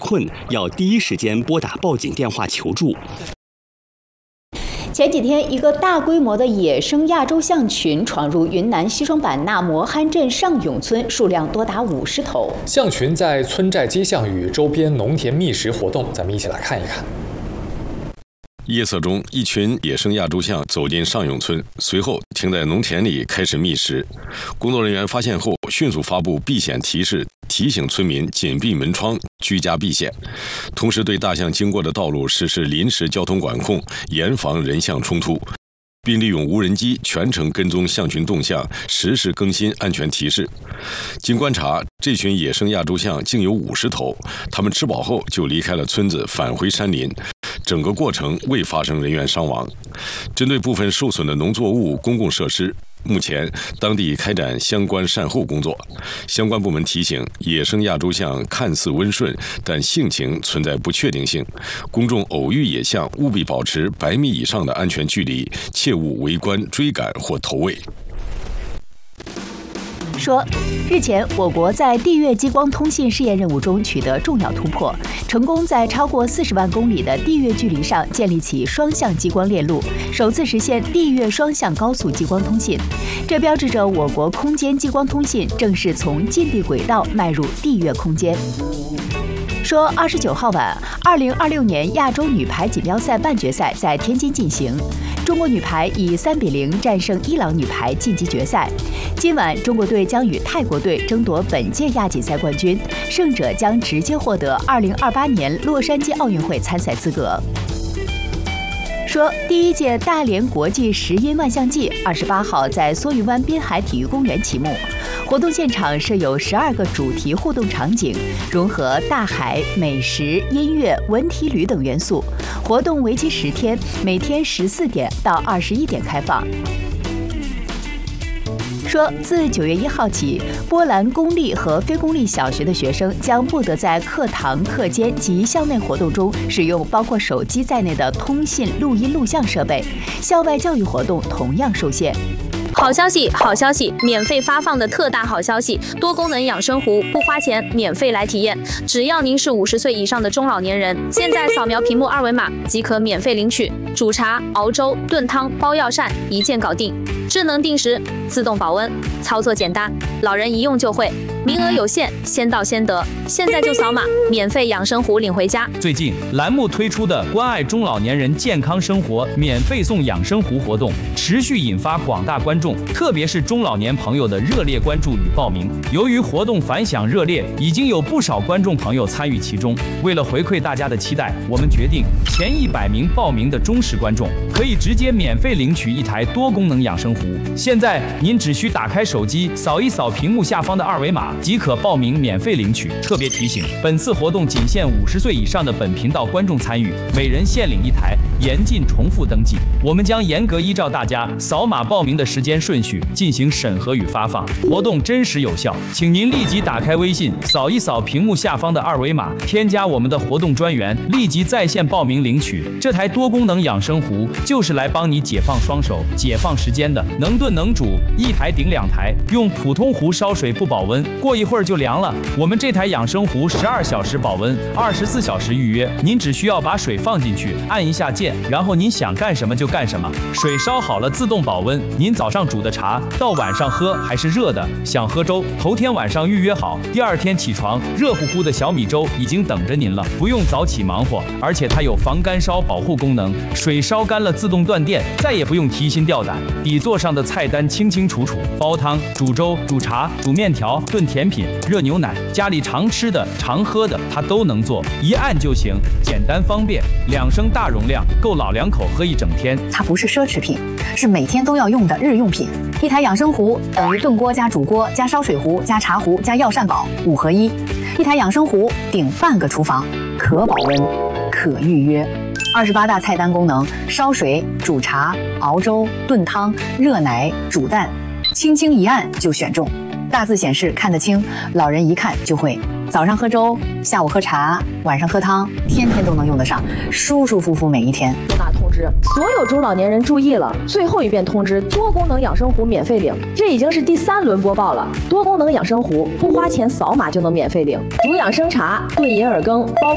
困，要第一时间拨打报警电话求助。 前几天，一个大规模的野生亚洲象群闯入云南西双版纳摩憨镇上永村，数量多达50头。 象群在村寨街巷与周边农田觅食活动，咱们一起来看一看。 夜色中，一群野生亚洲象走进上永村，随后停在农田里开始觅食。工作人员发现后，迅速发布避险提示，提醒村民紧闭门窗，居家避险。同时，对大象经过的道路实施临时交通管控，严防人象冲突，并利用无人机全程跟踪象群动向，实时更新安全提示。经观察，这群野生亚洲象竟有50头，它们吃饱后就离开了村子，返回山林。整个过程未发生人员伤亡。针对部分受损的农作物、公共设施，目前当地开展相关善后工作。相关部门提醒，野生亚洲象看似温顺，但性情存在不确定性。公众偶遇野象，务必保持100米以上的安全距离，切勿围观、追赶或投喂。 说，日前我国在地月激光通信试验任务中取得重要突破，成功在超过40万公里的地月距离上建立起双向激光链路，首次实现地月双向高速激光通信。这标志着我国空间激光通信正式从近地轨道迈入地月空间。说29号晚，2026年亚洲女排锦标赛半决赛在天津进行，中国女排以3比0战胜伊朗女排晋级决赛。今晚，中国队将与泰国队争夺本届亚锦赛冠军，胜者将直接获得2028年洛杉矶奥运会参赛资格。说，第1届大连国际10音万象季28号在梭鱼湾滨海体育公园启幕。活动现场设有12个主题互动场景，融合大海、美食、音乐、文体旅等元素。活动为期10天，每天14点到21点开放。说，自9月1号起，波兰公立和非公立小学的学生将不得在课堂、课间及校内活动中使用包括手机在内的通信、录音、录像设备，校外教育活动同样受限。 好消息，好消息！免费发放的特大好消息，多功能养生壶不花钱，免费来体验。只要您是50岁以上的中老年人，现在扫描屏幕2维码即可免费领取。煮茶、熬粥、炖汤、包药膳，一键搞定。智能定时，自动保温，操作简单，老人一用就会。名额有限，先到先得。现在就扫码，免费养生壶领回家。 最近栏目推出的关爱中老年人健康生活免费送养生壶活动，持续引发广大观众，特别是中老年朋友的热烈关注与报名。由于活动反响热烈，已经有不少观众朋友参与其中。为了回馈大家的期待，我们决定前100名报名的忠实观众可以直接免费领取一台多功能养生壶。现在您只需打开手机，扫一扫屏幕下方的2维码，即可报名免费领取。特别提醒，本次活动仅限50岁以上的本频道观众参与，每人限领1台，严禁重复登记。我们将严格依照大家扫码报名的时间顺序进行审核与发放，活动真实有效。请您立即打开微信，扫一扫屏幕下方的2维码，添加我们的活动专员，立即在线报名领取。这台多功能养生壶就是来帮你解放双手、解放时间的，能炖能煮，一台顶2台，用普通壶烧水不保温，过一会儿就凉了。我们这台养生壶12小时保温，24小时预约。您只需要把水放进去，按一下键，然后您想干什么就干什么。水烧好了自动保温，您早上煮的茶到晚上喝还是热的。想喝粥，头天晚上预约好，第2天起床，热乎乎的小米粥已经等着您了，不用早起忙活。而且它有防干烧保护功能，水烧干了自动断电，再也不用提心吊胆。底座上的菜单清清楚楚，煲汤、煮粥、煮茶、煮面条、炖甜品、热牛奶，家里常吃的、常喝的，它都能做，一按就行，简单方便。2升大容量，够老2口喝一整天。 它不是奢侈品，是每天都要用的日用品。一台养生壶等于炖锅加煮锅加烧水壶加茶壶加药膳宝5合1。一台养生壶顶半个厨房，可保温，可预约。28大菜单功能：烧水、煮茶、熬粥、炖汤、热奶、煮蛋，轻轻一按就选中。大字显示看得清，老人一看就会。早上喝粥，下午喝茶，晚上喝汤，天天都能用得上，舒舒服服每一天。 重大通知，所有中老年人注意了！最后一遍通知，多功能养生壶免费领，这已经是第3轮播报了。多功能养生壶不花钱，扫码就能免费领。煮养生茶、炖银耳羹、煲